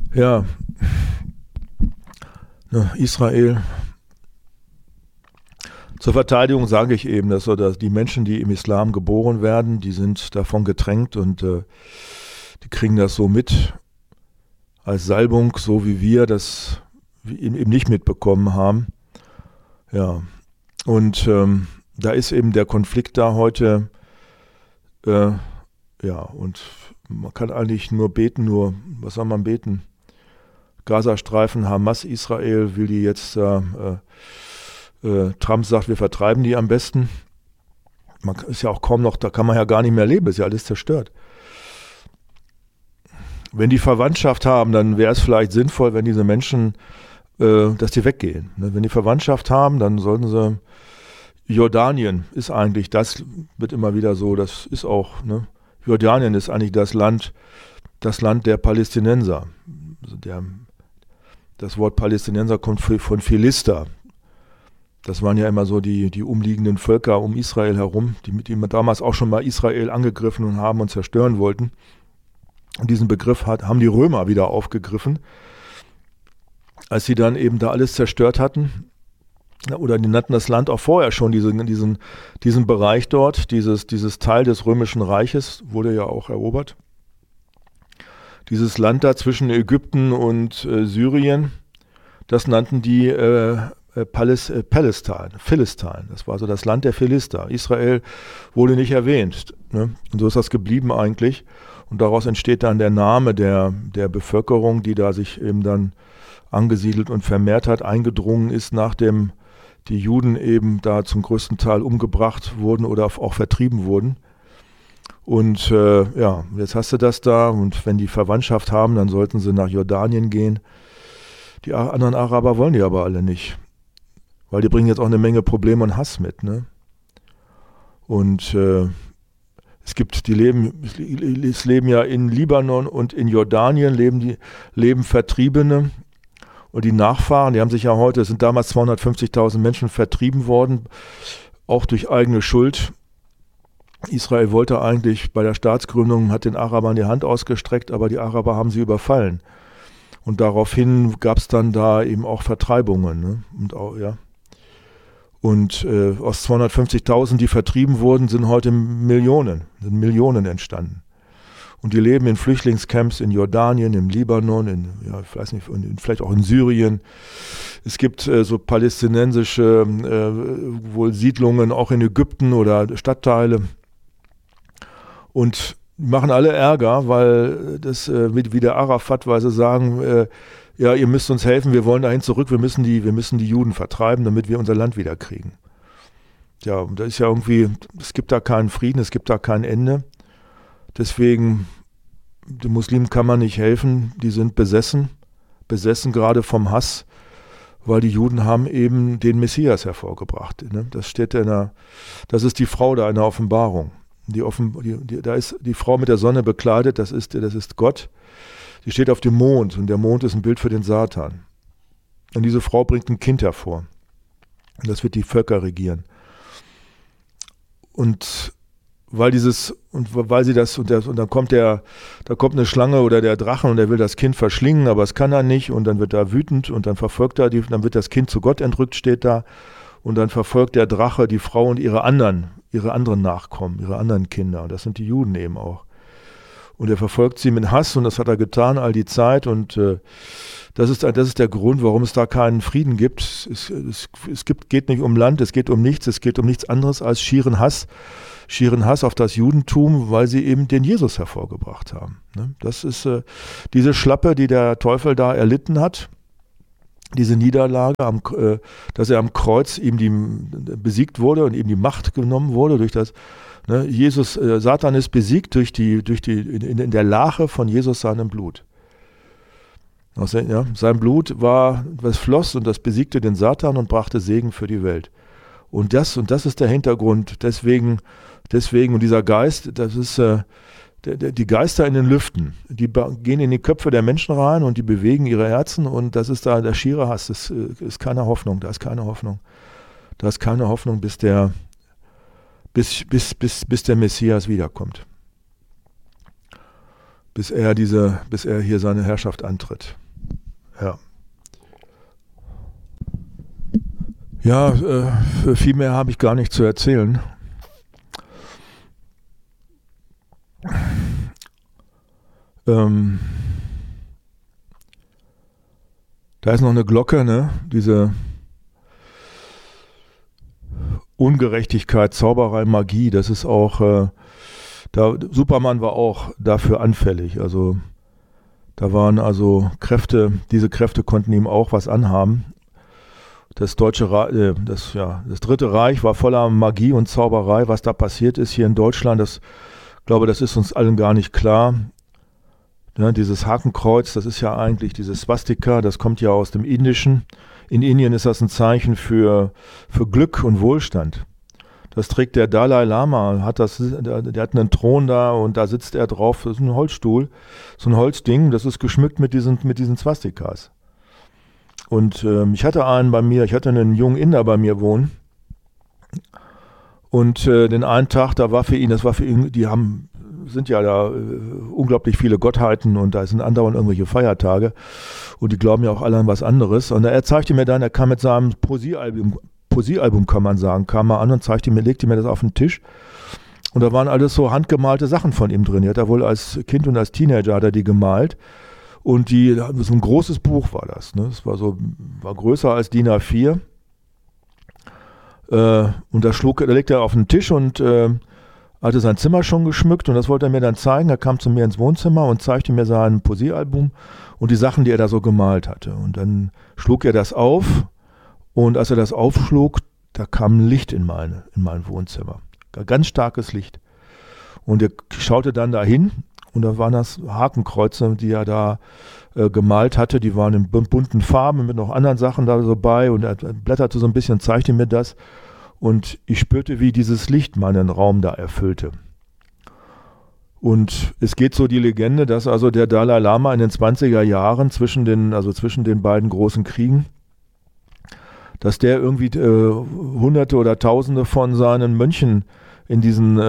Ja, Israel. Zur Verteidigung sage ich eben, dass die Menschen, die im Islam geboren werden, die sind davon getränkt und die kriegen das so mit als Salbung, so wie wir das eben nicht mitbekommen haben. Ja, und da ist eben der Konflikt da heute, ja, und man kann eigentlich nur beten, was soll man beten? Gazastreifen, Hamas, Israel will die jetzt, Trump sagt, wir vertreiben die am besten. Man ist ja auch kaum noch, da kann man ja gar nicht mehr leben, ist ja alles zerstört. Wenn die Verwandtschaft haben, dann wäre es vielleicht sinnvoll, wenn diese Menschen, dass die weggehen. Ne? Wenn die Verwandtschaft haben, dann sollten sie, Jordanien ist eigentlich, das wird immer wieder so, das ist auch, ne? Jordanien ist eigentlich das Land der Palästinenser. Also das Wort Palästinenser kommt von Philister. Das waren ja immer so die umliegenden Völker um Israel herum, die damals auch schon mal Israel angegriffen und haben und zerstören wollten. Und diesen Begriff haben die Römer wieder aufgegriffen, als sie dann eben da alles zerstört hatten. Oder die nannten das Land auch vorher schon, diesen Bereich dort, dieses Teil des Römischen Reiches wurde ja auch erobert. Dieses Land da zwischen Ägypten und Syrien, das nannten die Philistine. Das war so das Land der Philister. Israel wurde nicht erwähnt. Ne? Und so ist das geblieben eigentlich. Und daraus entsteht dann der Name der Bevölkerung, die da sich eben dann angesiedelt und vermehrt hat, eingedrungen ist, nachdem die Juden eben da zum größten Teil umgebracht wurden oder auch vertrieben wurden. Und ja, jetzt hast du das da und wenn die Verwandtschaft haben, dann sollten sie nach Jordanien gehen. Die anderen Araber wollen die aber alle nicht, weil die bringen jetzt auch eine Menge Probleme und Hass mit. Ne? Und es leben ja in Libanon und in Jordanien leben Vertriebene. Und die Nachfahren, die haben sich ja heute, es sind damals 250.000 Menschen vertrieben worden, auch durch eigene Schuld. Israel wollte eigentlich bei der Staatsgründung, hat den Arabern die Hand ausgestreckt, aber die Araber haben sie überfallen. Und daraufhin gab es dann da eben auch Vertreibungen. Ne? Und aus 250.000, die vertrieben wurden, sind heute Millionen entstanden. Und die leben in Flüchtlingscamps in Jordanien, im Libanon, ich weiß nicht, vielleicht auch in Syrien. Es gibt so palästinensische wohl Siedlungen auch in Ägypten oder Stadtteile. Und die machen alle Ärger, weil das wie der Arafat, weil sie sagen, ja, ihr müsst uns helfen, wir wollen dahin zurück, wir müssen die Juden vertreiben, damit wir unser Land wieder kriegen. Ja, und da ist ja irgendwie, es gibt da keinen Frieden, es gibt da kein Ende. Deswegen, den Muslimen kann man nicht helfen, die sind besessen gerade vom Hass, weil die Juden haben eben den Messias hervorgebracht. Ne? Das ist die Frau da in der Offenbarung. Da ist die Frau mit der Sonne bekleidet, das ist Gott. Die steht auf dem Mond und der Mond ist ein Bild für den Satan. Und diese Frau bringt ein Kind hervor. Und das wird die Völker regieren. Und weil sie das, und dann kommt eine Schlange oder der Drache und der will das Kind verschlingen, aber es kann er nicht und dann wird er wütend und dann verfolgt er dann wird das Kind zu Gott entrückt, steht da, und dann verfolgt der Drache die Frau und ihre anderen Nachkommen, ihre anderen Kinder, und das sind die Juden eben auch. Und er verfolgt sie mit Hass und das hat er getan all die Zeit und das ist der Grund, warum es da keinen Frieden gibt. Geht nicht um Land, es geht um nichts anderes als schieren Hass auf das Judentum, weil sie eben den Jesus hervorgebracht haben. Das ist diese Schlappe, die der Teufel da erlitten hat, diese Niederlage, dass er am Kreuz ihm besiegt wurde und ihm die Macht genommen wurde durch das. Satan ist besiegt in der Lache von Jesus seinem Blut. Sein Blut was floss und das besiegte den Satan und brachte Segen für die Welt. Und das ist der Hintergrund. Deswegen und dieser Geist, das ist die Geister in den Lüften, die gehen in die Köpfe der Menschen rein und die bewegen ihre Herzen und das ist da der schiere Hass. Das ist keine Hoffnung. Da ist keine Hoffnung. Da ist keine Hoffnung, bis der Messias wiederkommt. bis er hier seine Herrschaft antritt. Ja. Ja, viel mehr habe ich gar nicht zu erzählen. Da ist noch eine Glocke, ne? Diese Ungerechtigkeit, Zauberei, Magie, das ist auch, Superman war auch dafür anfällig. Also da waren also Kräfte, diese Kräfte konnten ihm auch was anhaben. Das Dritte Reich war voller Magie und Zauberei. Was da passiert ist hier in Deutschland, ich glaube, das ist uns allen gar nicht klar. Ja, dieses Hakenkreuz, das ist ja eigentlich dieses Swastika, das kommt ja aus dem Indischen. In Indien ist das ein Zeichen für Glück und Wohlstand. Das trägt der Dalai Lama, der hat einen Thron da und da sitzt er drauf. Das ist ein Holzstuhl, so ein Holzding, das ist geschmückt mit diesen Swastikas. Und ich hatte einen jungen Inder bei mir wohnen. Und den einen Tag, sind ja da unglaublich viele Gottheiten und da sind andauernd irgendwelche Feiertage und die glauben ja auch alle an was anderes. Und er zeigte mir dann, er kam mit seinem Poesiealbum kann man sagen, kam mal an und legte mir das auf den Tisch. Und da waren alles so handgemalte Sachen von ihm drin. Die hat er wohl als Kind und als Teenager hat er die gemalt. Und so ein großes Buch war das. Ne? Das war größer als DIN A4. Und da legte er auf den Tisch und hatte sein Zimmer schon geschmückt und das wollte er mir dann zeigen. Er kam zu mir ins Wohnzimmer und zeigte mir sein Poesiealbum und die Sachen, die er da so gemalt hatte. Und dann schlug er das auf und als er das aufschlug, da kam Licht in mein Wohnzimmer. Ganz starkes Licht. Und er schaute dann dahin und da waren das Hakenkreuze, die er da gemalt hatte. Die waren in bunten Farben mit noch anderen Sachen da so bei und er blätterte so ein bisschen, zeigte mir das. Und ich spürte, wie dieses Licht meinen Raum da erfüllte. Und es geht so die Legende, dass also der Dalai Lama in den 20er Jahren zwischen den beiden großen Kriegen, dass der irgendwie Hunderte oder Tausende von seinen Mönchen in diesen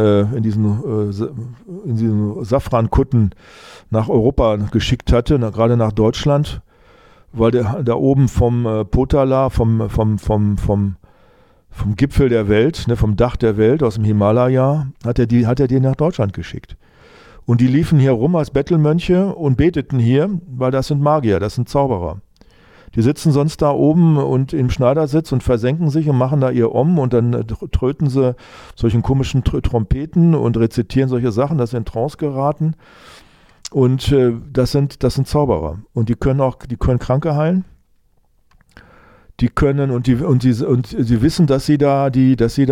Safrankutten nach Europa geschickt hatte, gerade nach Deutschland, weil der da oben vom Potala, vom Gipfel der Welt, ne, vom Dach der Welt, aus dem Himalaya, hat er die nach Deutschland geschickt. Und die liefen hier rum als Bettelmönche und beteten hier, weil das sind Magier, das sind Zauberer. Die sitzen sonst da oben und im Schneidersitz und versenken sich und machen da ihr und dann tröten sie solchen komischen Trompeten und rezitieren solche Sachen, dass sie in Trance geraten. Und das sind Zauberer. Und die können Kranke heilen. Die können und sie wissen, dass sie da die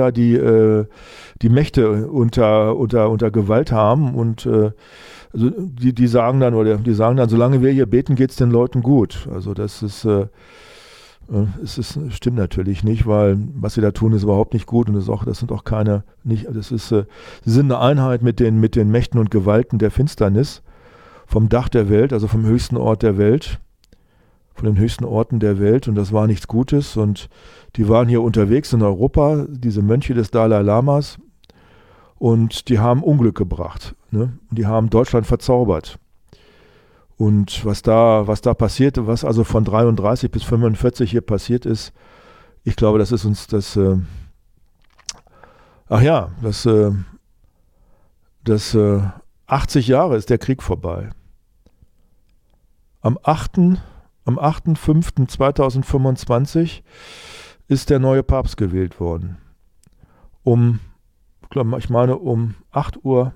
Mächte unter Gewalt haben und also die sagen dann, solange wir hier beten, geht es den Leuten gut. Also das ist stimmt natürlich nicht, weil was sie da tun, ist überhaupt nicht gut und sie sind eine Einheit mit den Mächten und Gewalten der Finsternis vom Dach der Welt, also vom höchsten Ort der Welt. Von den höchsten Orten der Welt und das war nichts Gutes und die waren hier unterwegs in Europa, diese Mönche des Dalai Lamas und die haben Unglück gebracht, ne? Und die haben Deutschland verzaubert und was da passierte, was also von 33 bis 45 hier passiert ist, ich glaube, das ist uns das 80 Jahre ist der Krieg vorbei. Am 8.5.2025 ist der neue Papst gewählt worden. Um 8.18 Uhr.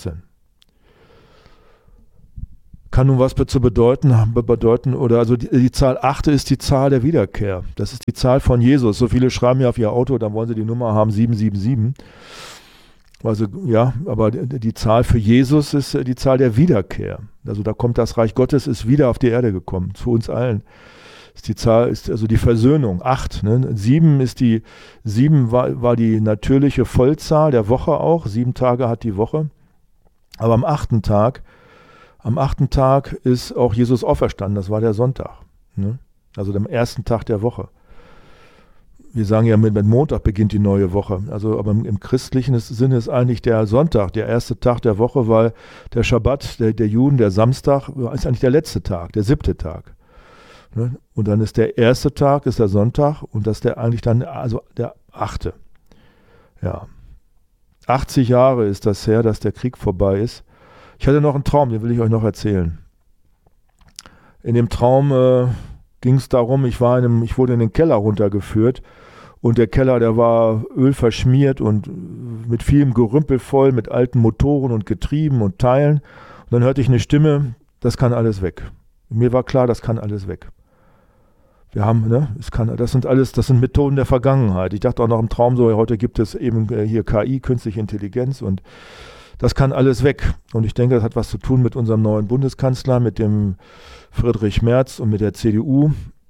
Kann nun was dazu bedeuten, oder also die Zahl 8 ist die Zahl der Wiederkehr. Das ist die Zahl von Jesus. So viele schreiben ja auf ihr Auto, dann wollen sie die Nummer haben 777. Also ja, aber die Zahl für Jesus ist die Zahl der Wiederkehr. Also da kommt das Reich Gottes, ist wieder auf die Erde gekommen, zu uns allen. Die Zahl ist also die Versöhnung, 8. Ne? 7 war die natürliche Vollzahl der Woche auch, 7 Tage hat die Woche. Aber am 8. Tag ist auch Jesus auferstanden, das war der Sonntag. Ne? Also am ersten Tag der Woche. wir sagen ja, mit Montag beginnt die neue Woche. Also, aber im christlichen Sinne ist eigentlich der Sonntag der erste Tag der Woche, weil der Schabbat, der Juden, der Samstag, ist eigentlich der letzte Tag, der 7. Tag. Ne? Und dann ist der erste Tag, ist der Sonntag und das ist der eigentlich dann, also der 8. Ja. 80 Jahre ist das her, dass der Krieg vorbei ist. Ich hatte noch einen Traum, den will ich euch noch erzählen. In dem Traum ging es darum, ich wurde in den Keller runtergeführt und der Keller, der war ölverschmiert und mit vielem Gerümpel voll, mit alten Motoren und Getrieben und Teilen. Und dann hörte ich eine Stimme, das kann alles weg. Mir war klar, das kann alles weg. Wir haben, das sind Methoden der Vergangenheit. Ich dachte auch noch im Traum so, heute gibt es eben hier KI, künstliche Intelligenz und das kann alles weg. Und ich denke, das hat was zu tun mit unserem neuen Bundeskanzler, mit dem Friedrich Merz und mit der CDU.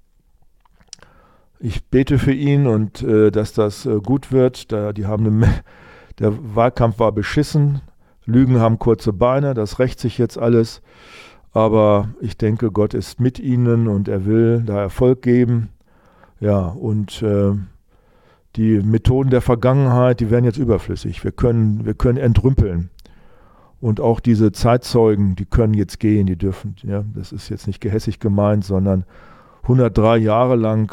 Ich bete für ihn und dass das gut wird. Der Wahlkampf war beschissen, Lügen haben kurze Beine, das rächt sich jetzt alles. Aber ich denke, Gott ist mit ihnen und er will da Erfolg geben. Ja, und die Methoden der Vergangenheit, die werden jetzt überflüssig. Wir können entrümpeln. Und auch diese Zeitzeugen, die können jetzt gehen, die dürfen, ja, das ist jetzt nicht gehässig gemeint, sondern 103 Jahre lang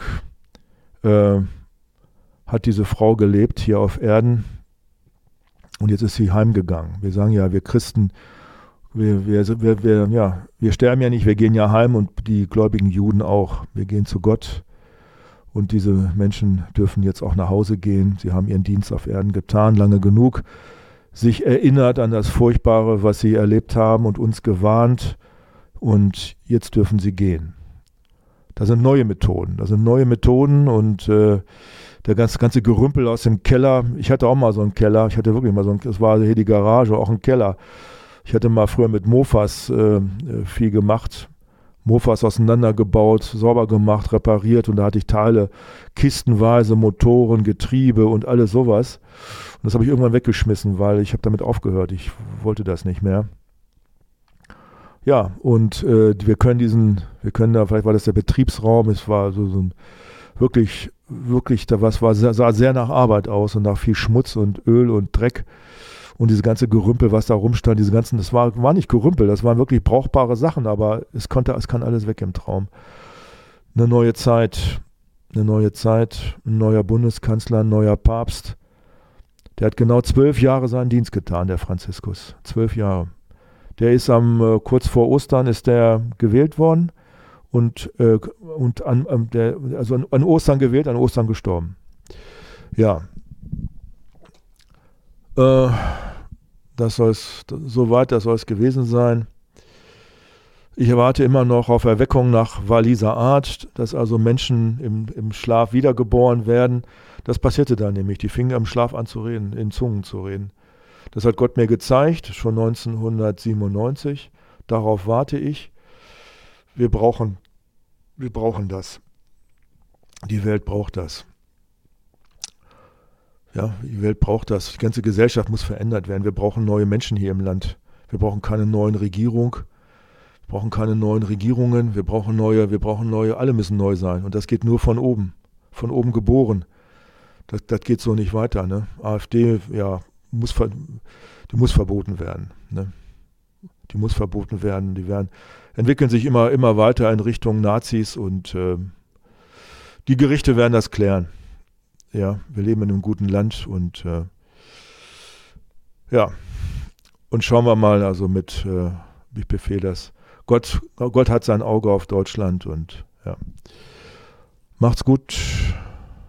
hat diese Frau gelebt hier auf Erden und jetzt ist sie heimgegangen. Wir sagen ja, wir Christen, wir sterben ja nicht, wir gehen ja heim und die gläubigen Juden auch. Wir gehen zu Gott und diese Menschen dürfen jetzt auch nach Hause gehen. Sie haben ihren Dienst auf Erden getan, lange genug, sich erinnert an das Furchtbare, was sie erlebt haben und uns gewarnt und jetzt dürfen sie gehen. Das sind neue Methoden und der ganze Gerümpel aus dem Keller. Ich hatte auch mal so einen Keller, das war hier die Garage, auch ein Keller. Ich hatte mal früher mit Mofas viel gemacht, Mofas auseinandergebaut, sauber gemacht, repariert und da hatte ich Teile, kistenweise, Motoren, Getriebe und alles sowas. Und das habe ich irgendwann weggeschmissen, weil ich habe damit aufgehört, ich wollte das nicht mehr. Ja, und wir können da, vielleicht war das der Betriebsraum, es war so ein wirklich, sah sehr nach Arbeit aus und nach viel Schmutz und Öl und Dreck. Und diese ganze Gerümpel, was da rumstand, das war nicht Gerümpel, das waren wirklich brauchbare Sachen, aber es kann alles weg im Traum. Eine neue Zeit, ein neuer Bundeskanzler, ein neuer Papst. Der hat genau 12 Jahre seinen Dienst getan, der Franziskus. 12 Jahre. Der ist kurz vor Ostern ist der gewählt worden und an Ostern gewählt, an Ostern gestorben. Ja. Das soll es gewesen sein. Ich erwarte immer noch auf Erweckung nach Walliser Art, dass also Menschen im Schlaf wiedergeboren werden. Das passierte dann nämlich. Die fingen im Schlaf an zu reden, in Zungen zu reden. Das hat Gott mir gezeigt, schon 1997. Darauf warte ich. Wir brauchen das. Die Welt braucht das. Ja, die Welt braucht das. Die ganze Gesellschaft muss verändert werden. Wir brauchen neue Menschen hier im Land. Wir brauchen keine neuen Regierungen. Wir brauchen neue, alle müssen neu sein. Und das geht nur von oben geboren. Das geht so nicht weiter. Ne? AfD, ja, die muss verboten werden. Ne? Die muss verboten werden. Die entwickeln sich immer weiter in Richtung Nazis und die Gerichte werden das klären. Ja, wir leben in einem guten Land und und schauen wir mal, also ich befehle das. Gott hat sein Auge auf Deutschland und ja. Macht's gut.